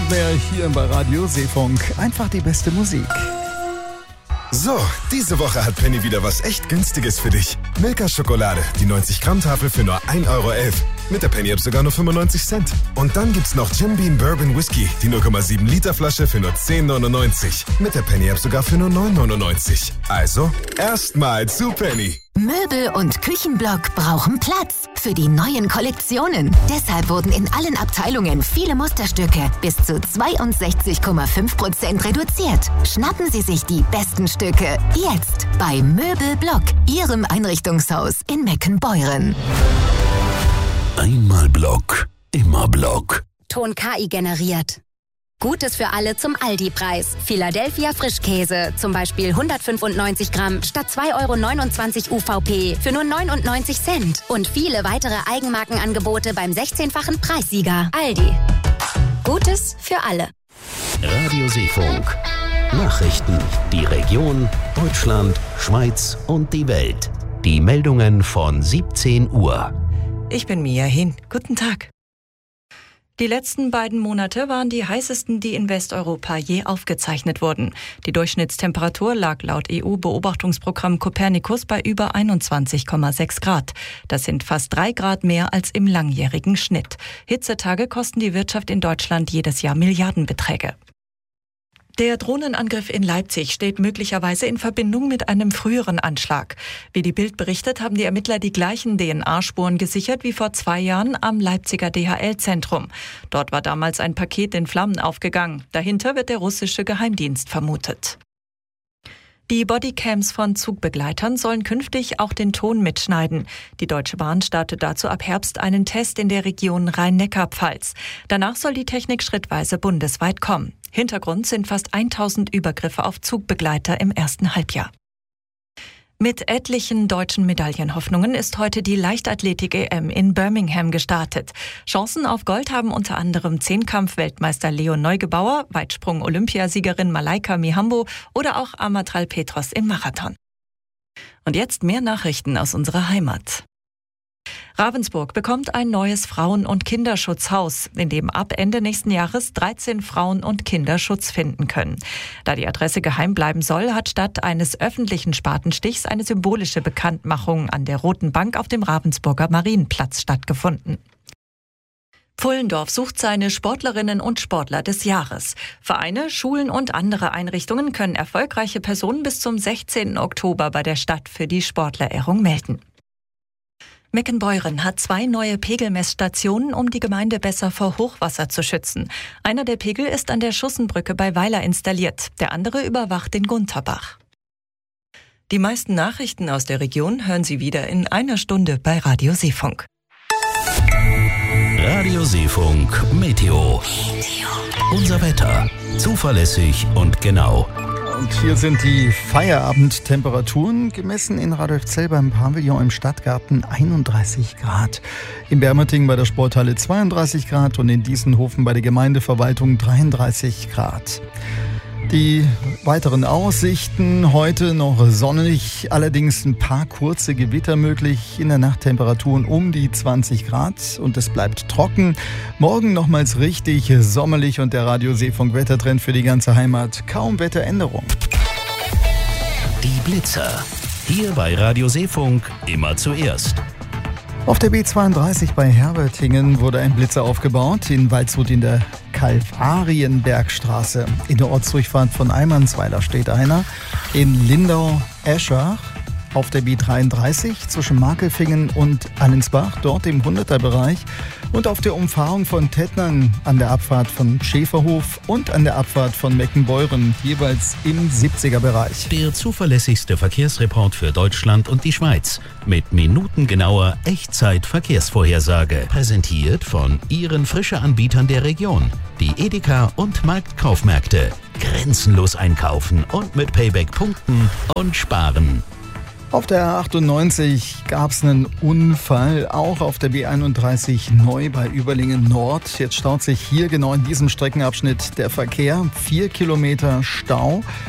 und mehr hier bei Radio Seefunk. Einfach die beste Musik. So, diese Woche hat Penny wieder was echt Günstiges für dich. Milka-Schokolade, die 90-Gramm-Tafel für nur 1,11 €. Mit der Penny-App sogar nur 95 Cent. Und dann gibt's noch Jim Beam Bourbon Whisky, die 0,7 Liter Flasche für nur 10,99. Mit der Penny-App sogar für nur 9,99. Also, erstmal zu Penny. Möbel- und Küchenblock brauchen Platz für die neuen Kollektionen. Deshalb wurden in allen Abteilungen viele Musterstücke bis zu 62,5% reduziert. Schnappen Sie sich die besten Stücke jetzt bei Möbelblock, Ihrem Einrichtungshaus in Meckenbeuren. Einmal Block, immer Block. Ton KI generiert. Gutes für alle zum Aldi-Preis. Philadelphia Frischkäse, zum Beispiel 195 Gramm statt 2,29 € UVP für nur 99 Cent. Und viele weitere Eigenmarkenangebote beim 16-fachen Preissieger. Aldi. Gutes für alle. Radio Seefunk. Nachrichten. Die Region, Deutschland, Schweiz und die Welt. Die Meldungen von 17 Uhr. Ich bin Mia Hin. Guten Tag. Die letzten beiden Monate waren die heißesten, die in Westeuropa je aufgezeichnet wurden. Die Durchschnittstemperatur lag laut EU-Beobachtungsprogramm Copernicus bei über 21,6 Grad. Das sind fast 3 Grad mehr als im langjährigen Schnitt. Hitzetage kosten die Wirtschaft in Deutschland jedes Jahr Milliardenbeträge. Der Drohnenangriff in Leipzig steht möglicherweise in Verbindung mit einem früheren Anschlag. Wie die Bild berichtet, haben die Ermittler die gleichen DNA-Spuren gesichert wie vor 2 Jahren am Leipziger DHL-Zentrum. Dort war damals ein Paket in Flammen aufgegangen. Dahinter wird der russische Geheimdienst vermutet. Die Bodycams von Zugbegleitern sollen künftig auch den Ton mitschneiden. Die Deutsche Bahn startet dazu ab Herbst einen Test in der Region Rhein-Neckar-Pfalz. Danach soll die Technik schrittweise bundesweit kommen. Hintergrund sind fast 1000 Übergriffe auf Zugbegleiter im ersten Halbjahr. Mit etlichen deutschen Medaillenhoffnungen ist heute die Leichtathletik-EM in Birmingham gestartet. Chancen auf Gold haben unter anderem Zehnkampf-Weltmeister Leon Neugebauer, Weitsprung-Olympiasiegerin Malaika Mihambo oder auch Amatral Petros im Marathon. Und jetzt mehr Nachrichten aus unserer Heimat. Ravensburg bekommt ein neues Frauen- und Kinderschutzhaus, in dem ab Ende nächsten Jahres 13 Frauen und Kinder Schutz finden können. Da die Adresse geheim bleiben soll, hat statt eines öffentlichen Spatenstichs eine symbolische Bekanntmachung an der Roten Bank auf dem Ravensburger Marienplatz stattgefunden. Pfullendorf sucht seine Sportlerinnen und Sportler des Jahres. Vereine, Schulen und andere Einrichtungen können erfolgreiche Personen bis zum 16. Oktober bei der Stadt für die Sportlerehrung melden. Meckenbeuren hat 2 neue Pegelmessstationen, um die Gemeinde besser vor Hochwasser zu schützen. Einer der Pegel ist an der Schussenbrücke bei Weiler installiert, der andere überwacht den Gunterbach. Die meisten Nachrichten aus der Region hören Sie wieder in einer Stunde bei Radio Seefunk. Radio Seefunk Meteo. Unser Wetter. Zuverlässig und genau. Und hier sind die Feierabendtemperaturen gemessen in Radolfzell beim Pavillon im Stadtgarten 31 Grad. In Bermerting bei der Sporthalle 32 Grad und in Diessenhofen bei der Gemeindeverwaltung 33 Grad. Die weiteren Aussichten: heute noch sonnig, allerdings ein paar kurze Gewitter möglich. In der Nacht Temperaturen um die 20 Grad und es bleibt trocken. Morgen nochmals richtig sommerlich und der Radio Seefunk Wettertrend für die ganze Heimat. Kaum Wetteränderung. Die Blitzer. Hier bei Radio Seefunk immer zuerst. Auf der B32 bei Herbertingen wurde ein Blitzer aufgebaut, in Waldshut in der Kalvarienbergstraße. In der Ortsdurchfahrt von Eimannsweiler steht einer. In Lindau-Eschach auf der B33 zwischen Markelfingen und Allensbach, dort im 100er-Bereich. Und auf der Umfahrung von Tettnang an der Abfahrt von Schäferhof und an der Abfahrt von Meckenbeuren, jeweils im 70er-Bereich. Der zuverlässigste Verkehrsreport für Deutschland und die Schweiz. Mit minutengenauer Echtzeit-Verkehrsvorhersage. Präsentiert von Ihren Frische-Anbietern der Region. Die Edeka und Marktkaufmärkte. Grenzenlos einkaufen und mit Payback punkten und sparen. Auf der A98 gab es einen Unfall, auch auf der B31 neu bei Überlingen Nord. Jetzt staut sich hier genau in diesem Streckenabschnitt der Verkehr. 4 Kilometer Stau.